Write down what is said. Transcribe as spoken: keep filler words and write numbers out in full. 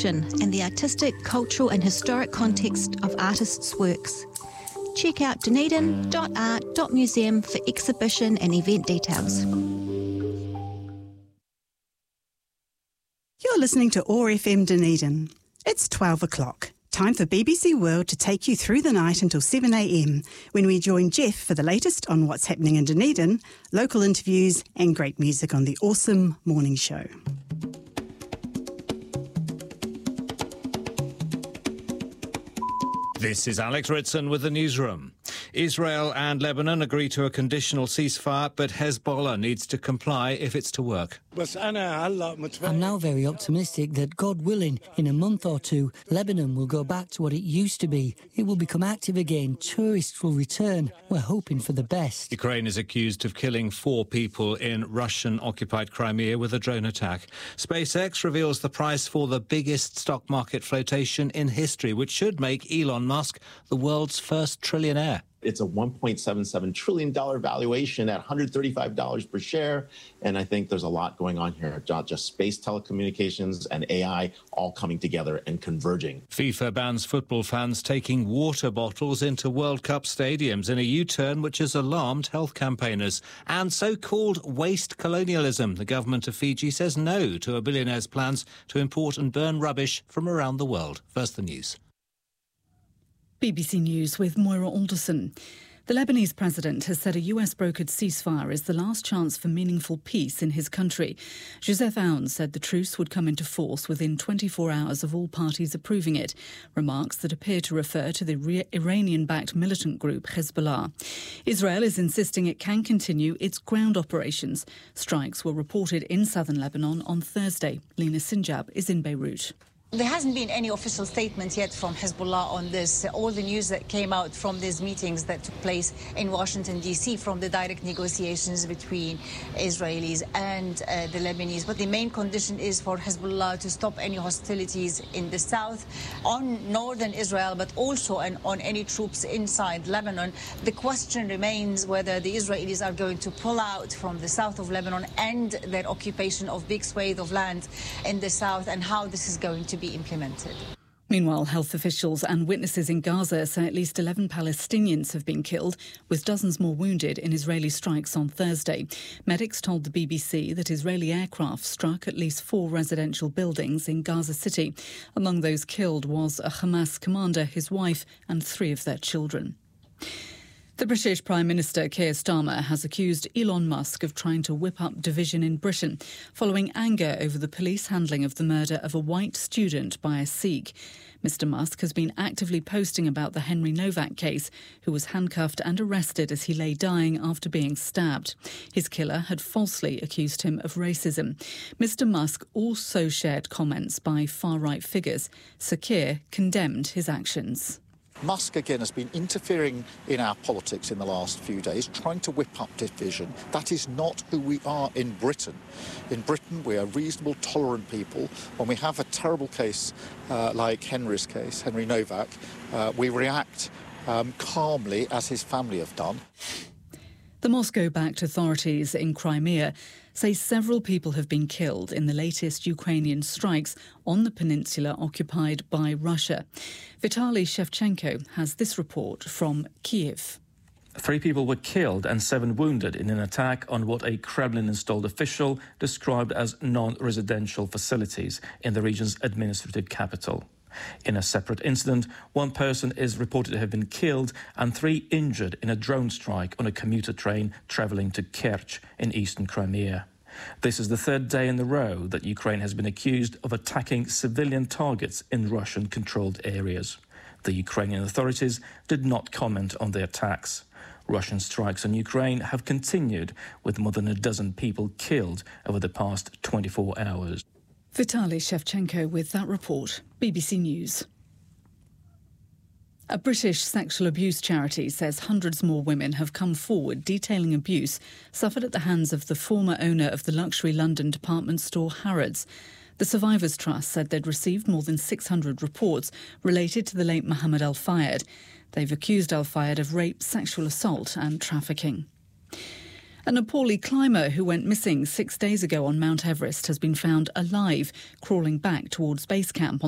exhibition and the artistic, cultural and historic context of artists' works. Check out dunedin dot art dot museum for exhibition and event details. You're listening to O A R F M Dunedin. It's twelve o'clock. Time for B B C World to take you through the night until seven a m, when we join Jeff for the latest on what's happening in Dunedin, local interviews and great music on the awesome morning show. This is Alex Ritson with the newsroom. Israel and Lebanon agree to a conditional ceasefire, but Hezbollah needs to comply if it's to work. I'm now very optimistic that, God willing, in a month or two, Lebanon will go back to what it used to be. It will become active again. Tourists will return. We're hoping for the best. Ukraine is accused of killing four people in Russian-occupied Crimea with a drone attack. SpaceX reveals the price for the biggest stock market flotation in history, which should make Elon Musk the world's first trillionaire. It's a one point seven seven trillion dollars valuation at one hundred thirty-five dollars per share. And I think there's a lot going on here, not just space telecommunications and A I all coming together and converging. FIFA bans football fans taking water bottles into World Cup stadiums in a U-turn which has alarmed health campaigners. And so-called waste colonialism. The government of Fiji says no to a billionaire's plans to import and burn rubbish from around the world. First, the news. B B C News with Moira Alderson. The Lebanese president has said a U S-brokered ceasefire is the last chance for meaningful peace in his country. Joseph Aoun said the truce would come into force within twenty-four hours of all parties approving it, remarks that appear to refer to the Iranian-backed militant group Hezbollah. Israel is insisting it can continue its ground operations. Strikes were reported in southern Lebanon on Thursday. Lena Sinjab is in Beirut. There hasn't been any official statement yet from Hezbollah on this. All the news that came out from these meetings that took place in Washington, D C, from the direct negotiations between Israelis and uh, the Lebanese. But the main condition is for Hezbollah to stop any hostilities in the south, on northern Israel, but also on, on any troops inside Lebanon. The question remains whether the Israelis are going to pull out from the south of Lebanon and their occupation of big swathe of land in the south, and how this is going to be implemented. Meanwhile, health officials and witnesses in Gaza say at least eleven Palestinians have been killed, with dozens more wounded in Israeli strikes on Thursday. Medics told the B B C that Israeli aircraft struck at least four residential buildings in Gaza City. Among those killed was a Hamas commander, his wife, and three of their children. The British Prime Minister Keir Starmer has accused Elon Musk of trying to whip up division in Britain, following anger over the police handling of the murder of a white student by a Sikh. Mister Musk has been actively posting about the Henry Novak case, who was handcuffed and arrested as he lay dying after being stabbed. His killer had falsely accused him of racism. Mister Musk also shared comments by far-right figures. Sir Keir condemned his actions. Musk, again, has been interfering in our politics in the last few days, trying to whip up division. That is not who we are in Britain. In Britain, we are reasonable, tolerant people. When we have a terrible case uh, like Henry's case, Henry Novak, uh, we react um, calmly, as his family have done. The Moscow-backed authorities in Crimea say several people have been killed in the latest Ukrainian strikes on the peninsula occupied by Russia. Vitaly Shevchenko has this report from Kiev. Three people were killed and seven wounded in an attack on what a Kremlin-installed official described as non-residential facilities in the region's administrative capital. In a separate incident, one person is reported to have been killed and three injured in a drone strike on a commuter train travelling to Kerch in eastern Crimea. This is the third day in a row that Ukraine has been accused of attacking civilian targets in Russian-controlled areas. The Ukrainian authorities did not comment on the attacks. Russian strikes on Ukraine have continued, with more than a dozen people killed over the past twenty-four hours. Vitaly Shevchenko with that report. B B C News. A British sexual abuse charity says hundreds more women have come forward detailing abuse suffered at the hands of the former owner of the luxury London department store Harrods. The Survivors Trust said they'd received more than six hundred reports related to the late Mohammed Al Fayed. They've accused Al Fayed of rape, sexual assault and trafficking. A Nepali climber who went missing six days ago on Mount Everest has been found alive, crawling back towards base camp on